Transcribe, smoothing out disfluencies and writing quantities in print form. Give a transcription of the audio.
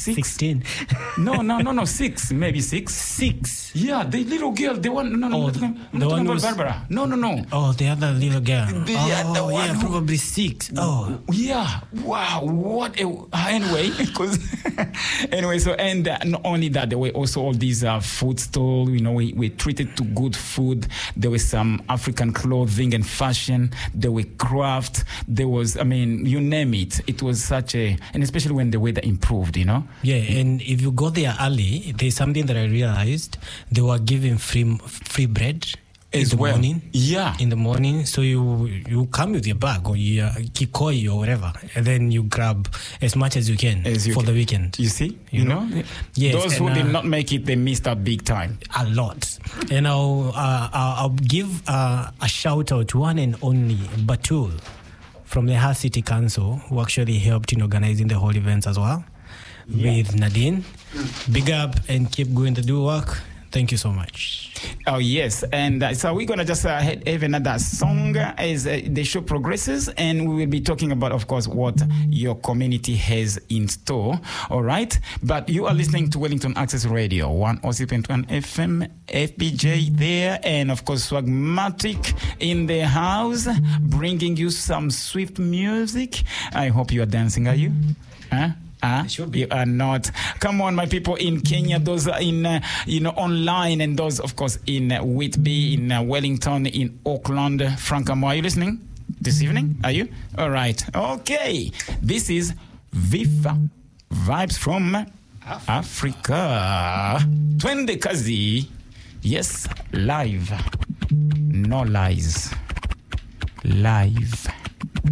6? 16. No, 6, maybe 6. 6. Yeah, the little girl, the one, the one who's Barbara. No. Oh, the other little girl. The other one yeah, probably 6. Oh. Yeah, wow, anyway, because, anyway, so, and not only that, there were also all these food stalls, we treated to good food. There was some African clothing and fashion, there were craft, there was, you name it. It was such and especially when the weather improved, Yeah, and if you go there early, there's something that I realized. They were giving free bread in the morning. Yeah. In the morning. So you come with your bag or your kikoi or whatever, and then you grab as much as you can the weekend. You see? You know? Yes, those who did not make it, they missed out big time. A lot. And I'll give a shout out to one and only Batul from the Hull City Council, who actually helped in organizing the whole events as well, with Nadine. Big up and keep going to do work. Thank you so much. Oh, yes. And so we're going to just have another song as the show progresses, and we will be talking about, of course, what your community has in store. All right? But you are listening to Wellington Access Radio, 106.1 FM, FBJ there, and, of course, Swagmatic in the house, bringing you some swift music. I hope you are dancing, are you? Huh? You are not. Come on, my people in Kenya, those are in, online, and those, of course, in Whitby, in Wellington, in Auckland. Frankamo, are you listening this evening? Are you? All right. Okay. This is Viva Vibes from Africa. Twende Kazi. Yes, live. No lies. Live.